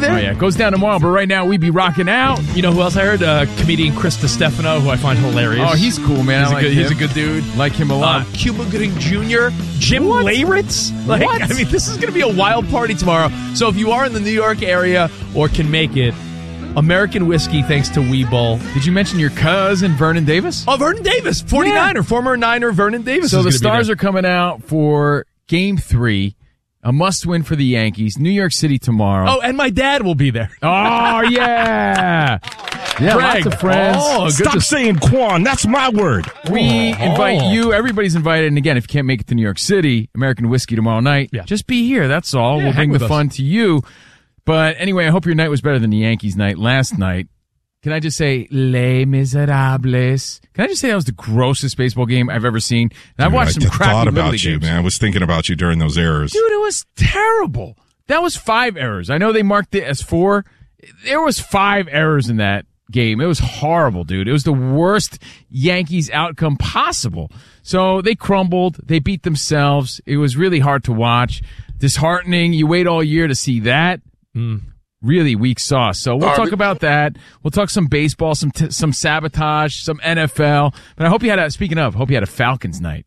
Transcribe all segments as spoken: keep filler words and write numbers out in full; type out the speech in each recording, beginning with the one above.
there? Oh, yeah. It goes down tomorrow, but right now we be rocking out. You know who else I heard? Uh, comedian Chris DiStefano, who I find hilarious. Oh, he's cool, man. He's, I a, like good, him. he's a good dude. Like him a lot. Uh, Cuba Gooding Junior Jim What? Leyritz. Like, What? I mean, this is going to be a wild party tomorrow. So if you are in the New York area or can make it, American whiskey thanks to Webull. Did you mention your cousin, Vernon Davis? Oh, Vernon Davis, forty-niner, yeah. Former Niner Vernon Davis. So is the gonna Stars be are coming out for Game three. A must-win for the Yankees. New York City tomorrow. Oh, and my dad will be there. Oh, yeah. Yeah, Greg. lots of friends. Oh, good Stop to- saying Quan. That's my word. We Oh. invite you. Everybody's invited. And again, if you can't make it to New York City, American Whiskey tomorrow night, Yeah. just be here. That's all. Yeah, we'll hang bring with the us. fun to you. But anyway, I hope your night was better than the Yankees' night last night. Can I just say, Les Miserables? Can I just say that was the grossest baseball game I've ever seen? And I've Dude, watched I some th- crappy thought Little about League you, games. man. I was thinking about you during those errors. Dude, it was terrible. That was five errors. I know they marked it as four. There was five errors in that game. It was horrible, dude. It was the worst Yankees outcome possible. So they crumbled. They beat themselves. It was really hard to watch. Disheartening. You wait all year to see that. Mm. Really weak sauce. So we'll talk about that. We'll talk some baseball, some t- some sabotage, some N F L. But I hope you had a, speaking of, hope you had a Falcons night.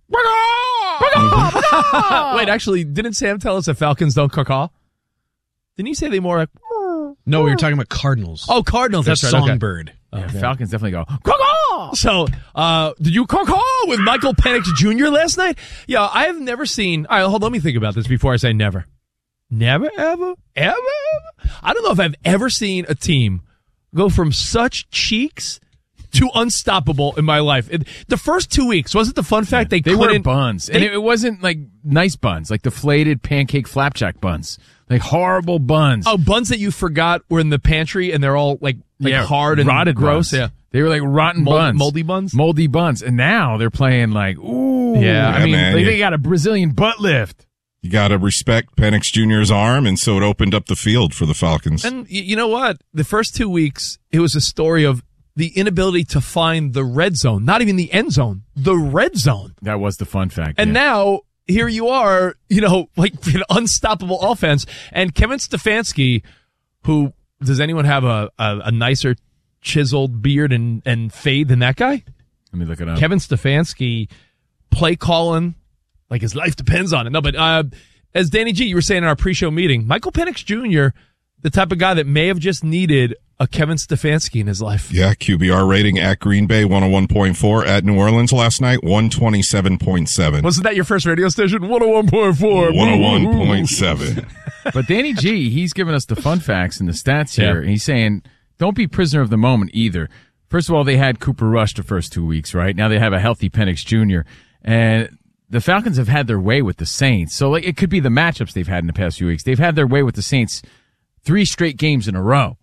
Wait, actually, didn't Sam tell us that Falcons don't caw? Didn't he say they more like... No, we were talking about Cardinals. Oh, Cardinals. They're That's right. okay. songbird. Yeah, Falcons definitely go, caw. So, uh, did you caw with Michael Penix Junior last night? Yeah, I have never seen... All right, hold on, let me think about this before I say never. Never, ever, ever, ever. I don't know if I've ever seen a team go from such cheeks to unstoppable in my life. It, the first two weeks, wasn't the fun fact they They were couldn't... buns. They, and it, it wasn't like nice buns, like deflated pancake flapjack buns. Like horrible buns. oh, buns that you forgot were in the pantry and they're all like, like yeah, hard and rotted gross. buns. Yeah. They were like rotten Mold- buns. moldy buns? Moldy buns. And now they're playing like, ooh. Yeah, I Yeah, mean, man, like you- they got a Brazilian butt lift. You got to respect Penix Junior's arm, and so it opened up the field for the Falcons. And y- you know what? The first two weeks, it was a story of the inability to find the red zone, not even the end zone, the red zone. That was the fun fact. And yeah. now here you are, you know, like an unstoppable offense. And Kevin Stefanski, who does anyone have a, a, a nicer chiseled beard and, and fade than that guy? Let me look it up. Kevin Stefanski, play calling, like his life depends on it. No, but uh, as Danny G, you were saying in our pre-show meeting, Michael Penix Junior, the type of guy that may have just needed a Kevin Stefanski in his life. Yeah, Q B R rating at Green Bay, one oh one point four. At New Orleans last night, one twenty-seven point seven. Wasn't that your first radio station? one oh one point four. one oh one point seven. But Danny G, he's giving us the fun facts and the stats here. Yeah. And he's saying, don't be prisoner of the moment either. First of all, they had Cooper Rush the first two weeks, right? Now they have a healthy Penix Junior And the Falcons have had their way with the Saints. So like, it could be the matchups they've had in the past few weeks. They've had their way with the Saints three straight games in a row.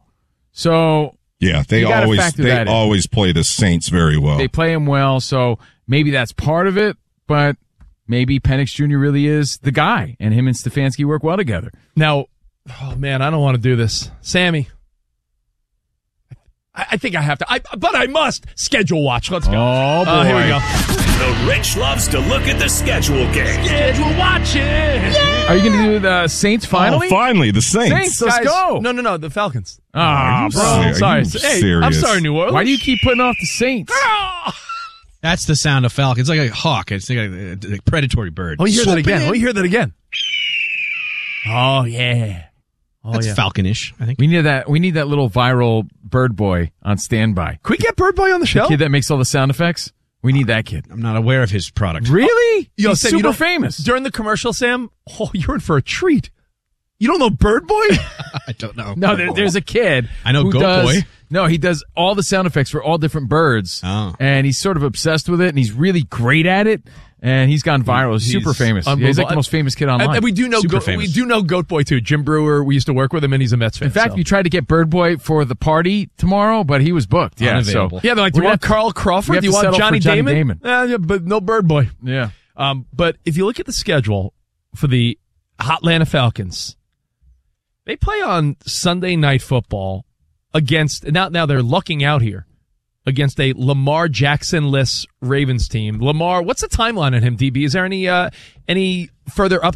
So Yeah, they You gotta always factor they that in. always play the Saints very well. they play him well. So maybe that's part of it, but maybe Penix Junior really is the guy, and him and Stefanski work well together. Now, oh man, I don't want to do this. Sammy, I, I think I have to, I, but I must schedule watch. Let's go. Oh, boy. Uh, here we go. The Rich loves to look at the schedule game. Schedule watching. Are you going to do the Saints finally? Oh, finally, the Saints. Saints, let's Guys, go. No, no, no, the Falcons. Ah, Are you bro. ser- are sorry. you Hey, I'm serious? sorry, New Orleans. Why do you keep putting off the Saints? That's the sound of falcon. It's like a hawk. It's like a, a, a predatory bird. Let me hear that Swooping again. in. Let me hear that again. Oh, yeah. Oh, That's yeah. falconish, I think. We need that. We need that little viral bird boy on standby. Can we get Bird Boy on the show? The kid that makes all the sound effects. We need that kid. I'm not aware of his product. Really? Yo, He's Sam, you super don't- famous. During the commercial, Sam, oh, you're in for a treat. You don't know Bird Boy? I don't know. No, there, there's a kid. I know who Goat does, Boy. No, he does all the sound effects for all different birds. Oh. And he's sort of obsessed with it, and he's really great at it. And he's gone viral. He's, He's super famous. Yeah, he's like the most famous kid online. And, and we do know Super Go- famous. we do know Goat Boy too. Jim Brewer, we used to work with him, and he's a Mets fan. In fact, so. we tried to get Bird Boy for the party tomorrow, but he was booked. Yeah, Unavailable. so yeah, they're like, do we're you want gonna have Carl we Crawford? have Do you to want settle Johnny, for Johnny Damon? Damon. Uh, yeah, but no Bird Boy. to, yeah. Um, but if you look at the schedule for the Atlanta Falcons, they play on Sunday Night Football against now. Now they're lucking out here against a Lamar Jackson-less Ravens team. Lamar, what's the timeline on him? D B, is there any uh, any further update?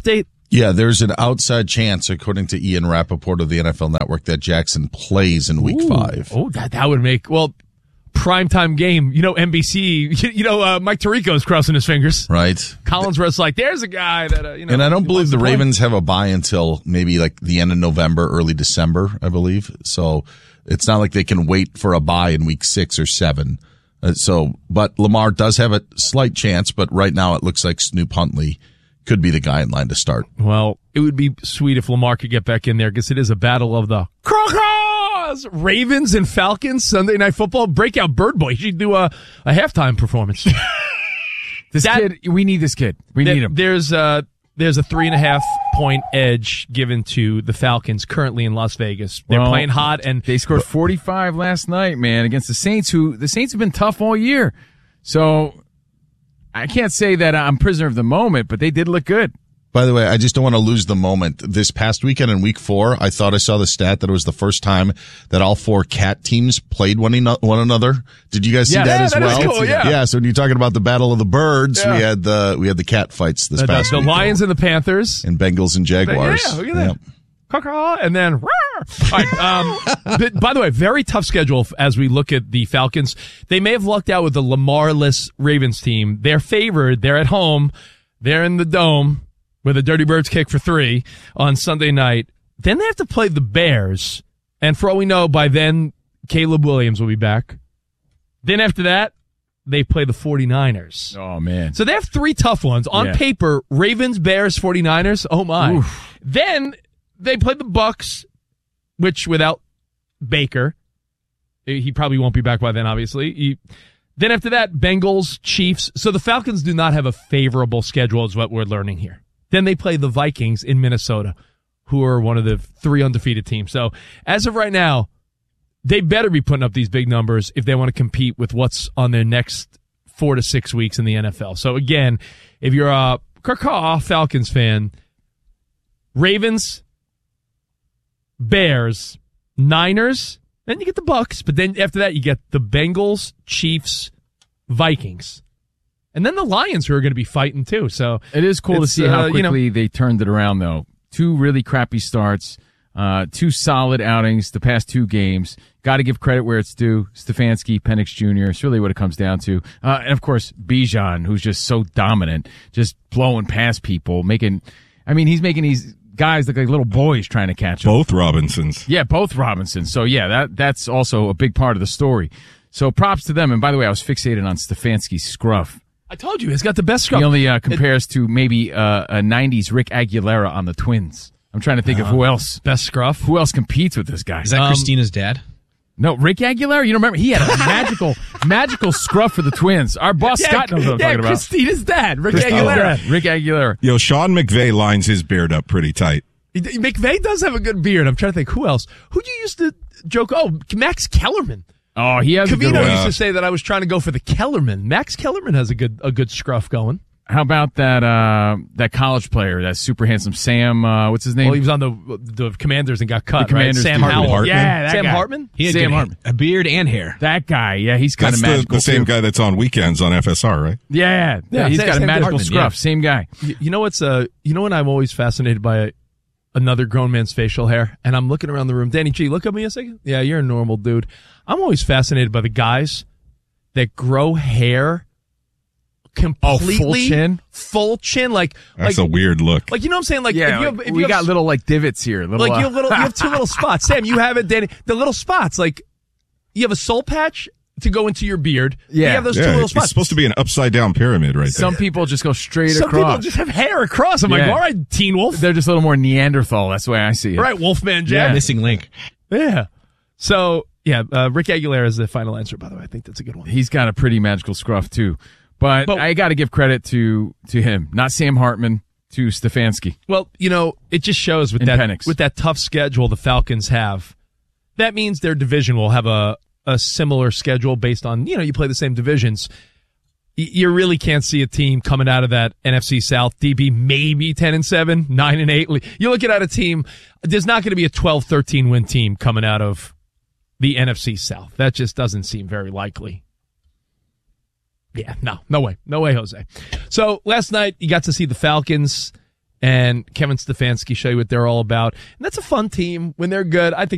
Yeah, there's an outside chance, according to Ian Rappaport of the N F L Network, that Jackson plays in Week Ooh. Five. Oh, that that would make well primetime game. You know, N B C. You, you know, uh, Mike Tirico's crossing his fingers. Right. Collinsworth's like, there's a guy that uh, you know. And I don't believe the play. Ravens have a bye until maybe like the end of November, early December, I believe. So it's not like they can wait for a bye in Week Six or Seven. Uh, so, but Lamar does have a slight chance. But right now, it looks like Snoop Huntley could be the guy in line to start. Well, it would be sweet if Lamar could get back in there because it is a battle of the Crocos! Ravens and Falcons, Sunday Night Football. Breakout Bird Boy. He should do a, a halftime performance. This That- kid, we need this kid. We There- need him. There's a, there's a three and a half point edge given to the Falcons currently in Las Vegas. They're Well, playing hot, and They scored forty-five last night, man, against the Saints, who the Saints have been tough all year. So I can't say that I'm prisoner of the moment, but they did look good. By the way, I just don't want to lose the moment. This past weekend in Week Four, I thought I saw the stat that it was the first time that all four cat teams played one, eno- one another. Did you guys see Yeah, that yeah, as that is well? cool, yeah. yeah. So when you're talking about the Battle of the Birds, Yeah. we had the we had the cat fights this the, past the weekend. Lions and the Panthers. and Bengals and Jaguars. Yeah, look at that. Yep. Caw-caw, and then roar. All right, um, but by the way, very tough schedule as we look at the Falcons. They may have lucked out with the Lamar-less Ravens team. They're favored. They're at home. They're in the Dome with a Dirty Birds kick for three on Sunday night. Then they have to play the Bears, and for all we know, by then Caleb Williams will be back. Then after that, they play the 49ers. Oh, man. So they have three tough ones. On Yeah. paper, Ravens, Bears, 49ers. Oh, my. Oof. Then they play the Bucks, which without Baker, he probably won't be back by then, obviously. He, then after that, Bengals, Chiefs. So the Falcons do not have a favorable schedule is what we're learning here. Then they play the Vikings in Minnesota, who are one of the three undefeated teams. So as of right now, they better be putting up these big numbers if they want to compete with what's on their next four to six weeks in the N F L. So again, if you're a Caw Falcons fan, Ravens, Bears, Niners, then you get the Bucks, but then after that you get the Bengals, Chiefs, Vikings. And then the Lions who are going to be fighting too. So It is cool to it's, see how uh, you know- quickly they turned it around, though. Two really crappy starts, uh, two solid outings the past two games. Got to give credit where it's due. Stefanski, Penix Junior It's really what it comes down to. Uh, and, of course, Bijan, who's just so dominant, just blowing past people, making – I mean, he's making these guys look like little boys trying to catch him. Both Robinsons. Yeah, both Robinsons. So, yeah, that that's also a big part of the story. So, props to them. And, by the way, I was fixated on Stefanski's scruff. I told you, he's got the best scrum. He only uh, compares to maybe uh, a nineties Rick Aguilera on the Twins. I'm trying to think of who else. Best scruff. Who else competes with this guy? Is that Um, Christina's dad? No, Rick Aguilera. You don't remember? He had a magical, magical scruff for the Twins. Our boss Scott knows what I'm yeah, talking about. Christina's dad, Rick Christina's Aguilera. dad, Rick Aguilera. Yo, Sean McVay lines his beard up pretty tight. He- McVay does have a good beard. I'm trying to think who else. Who do you used to joke? Oh, Max Kellerman. Oh, he has a good Cavino one. used to say that I was trying to go for the Kellerman. Max Kellerman has a good a good scruff going. How about that uh, that college player, that super handsome Sam? Uh, what's his name? Well, he was on the the Commanders and got cut. The Commanders right? Sam did. Howell. Hartman? Yeah, that Sam guy. Hartman. He had Sam good- Hartman. a beard and hair. That guy. Yeah, he's kind That's of the, magical. the same too. guy that's on weekends on F S R, right? Yeah, Yeah, yeah, he's same- got a same magical Hartman, scruff. yeah. Same guy. You, you know what's uh you know when I'm always fascinated by a, another grown man's facial hair, and I'm looking around the room. Danny G, look at me a second. Yeah, you're a normal dude. I'm always fascinated by the guys that grow hair completely Oh, full chin? full chin, like That's like a weird look. like you know what I'm saying. Like Yeah, if you have, if we you have, got little like divots here. Little, like uh, you have little you have two little spots. Sam, you have it, Danny. The little spots, like you have a soul patch to go into your beard. You Yeah. have those two yeah, little it's spots. supposed to be an upside down pyramid right there. Some people just go straight Some across. people just have hair across. I'm like, Yeah. all right, Teen Wolf. They're just a little more Neanderthal. That's the way I see it. All right, Wolfman Yeah. Jack. Missing link. Yeah. So, yeah, uh, Rick Aguilera is the final answer, by the way. I think that's a good one. He's got a pretty magical scruff too. But, But- I got to give credit to to him, not Sam Hartman, to Stefanski. Well, you know, it just shows with And that Penix. with that tough schedule the Falcons have. That means their division will have a, a similar schedule based on, you know, you play the same divisions. Y- You really can't see a team coming out of that N F C South, D B, maybe ten and seven, nine and eight. You're looking at a team, there's not going to be a twelve thirteen win team coming out of the N F C South. That just doesn't seem very likely. Yeah, no, no way. No way, Jose. So last night you got to see the Falcons and Kevin Stefanski show you what they're all about. And that's a fun team when they're good. I think